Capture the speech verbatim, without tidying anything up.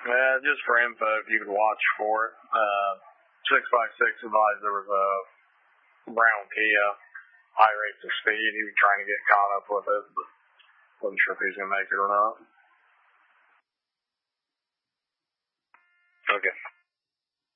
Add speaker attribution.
Speaker 1: Yeah, just for info, if you could watch for it. Uh, six by six advised there was a brown Kia, high rates of speed. He was trying to get caught up with it, but wasn't sure if he was going to make it or not.